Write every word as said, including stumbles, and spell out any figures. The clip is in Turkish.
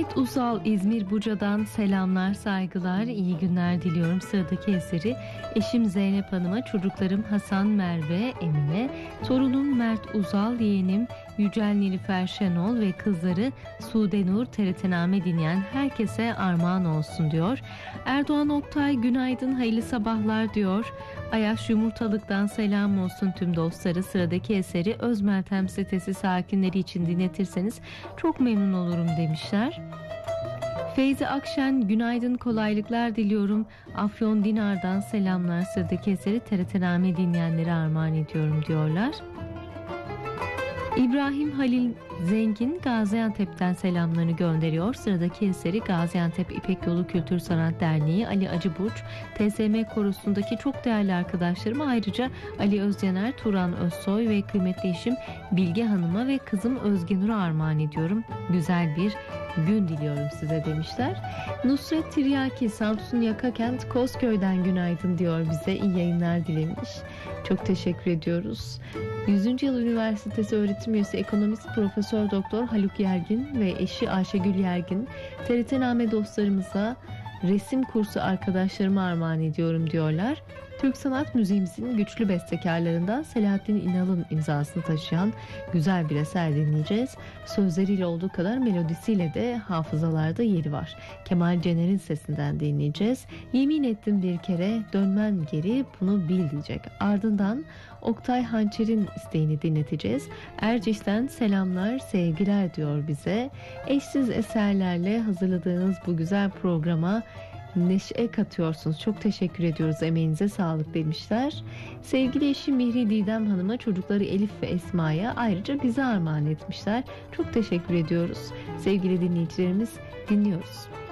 Mert Uzal İzmir Buca'dan selamlar, saygılar, iyi günler diliyorum. Sıradaki eseri eşim Zeynep Hanım'a, çocuklarım Hasan, Merve, Emine, torunum Mert Uzal, yeğenim Yücel Nilüfer Şenol ve kızları Sude Nur, T R T dinleyen herkese armağan olsun diyor. Erdoğan Oktay günaydın, hayırlı sabahlar diyor. Ayaş Yumurtalık'tan selam olsun tüm dostları. Sıradaki eseri Özmeltem sitesi sakinleri için dinletirseniz çok memnun olurum demişler. Feyzi Akşen günaydın, kolaylıklar diliyorum. Afyon Dinar'dan selamlar. Sıradaki eseri T R T dinleyenlere armağan ediyorum diyorlar. İbrahim Halil Zengin Gaziantep'ten selamlarını gönderiyor. Sıradaki eseri Gaziantep İpek Yolu Kültür Sanat Derneği, Ali Acıburç, T S M Korosu'ndaki çok değerli arkadaşlarıma, ayrıca Ali Özyener, Turan Özsoy ve kıymetli eşim Bilge Hanım'a ve kızım Özgenur'a armağan ediyorum. Güzel bir gün diliyorum size demişler. Nusret Tiryaki Samsun Yakakent Kozköy'den günaydın diyor bize. İyi yayınlar dilemiş. Çok teşekkür ediyoruz. yüzüncü Yıl Üniversitesi öğretim üyesi ekonomist Profesör Doktor Haluk Yergin ve eşi Ayşegül Yergin, T R T Name dostlarımıza, resim kursu arkadaşlarıma armağan ediyorum diyorlar. Türk Sanat Müziğimizin güçlü bestekarlarından Selahattin İnal'ın imzasını taşıyan güzel bir eser dinleyeceğiz. Sözleriyle olduğu kadar melodisiyle de hafızalarda yeri var. Kemal Cener'in sesinden dinleyeceğiz. Yemin ettim bir kere dönmen geri, bunu bil diyecek. Ardından Oktay Hançer'in isteğini dinleteceğiz. Erciş'ten selamlar, sevgiler diyor bize. Eşsiz eserlerle hazırladığınız bu güzel programa neşe katıyorsunuz. Çok teşekkür ediyoruz. Emeğinize sağlık demişler. Sevgili eşim Mihri Didem Hanım'a, çocukları Elif ve Esma'ya, ayrıca bize armağan etmişler. Çok teşekkür ediyoruz. Sevgili dinleyicilerimiz, dinliyoruz.